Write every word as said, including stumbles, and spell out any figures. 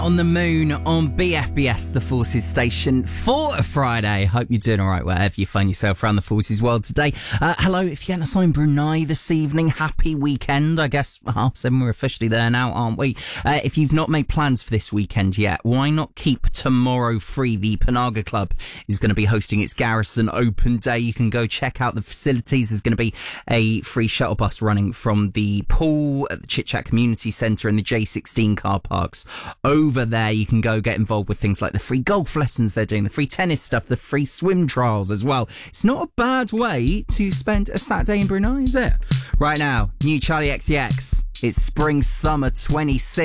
On the moon on B F B S, the Forces station, for a Friday. Hope you're doing all right wherever you find yourself around the Forces world today. Uh, hello, if you're getting us on in Brunei this evening, happy weekend. I guess half seven, we're officially there now, aren't we? Uh, if you've not made plans for this weekend yet, why not keep tomorrow free? The Panaga Club is going to be hosting its Garrison Open Day. You can go check out the facilities. There's going to be a free shuttle bus running from the pool at the Chit Chat Community Centre and the J sixteen car parks over Over there. You can go get involved with things like the free golf lessons they're doing, the free tennis stuff, the free swim trials as well. It's not a bad way to spend a Saturday in Brunei, is it? Right now, new Charlie X C X. It's spring summer twenty-six.